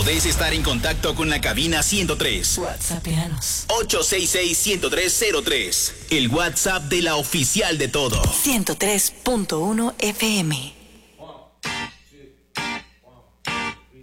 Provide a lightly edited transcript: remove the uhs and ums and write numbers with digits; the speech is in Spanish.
Podés estar en contacto con la cabina 103. WhatsAppeanos. 866-10303. El WhatsApp de la oficial de todo. 103.1 FM.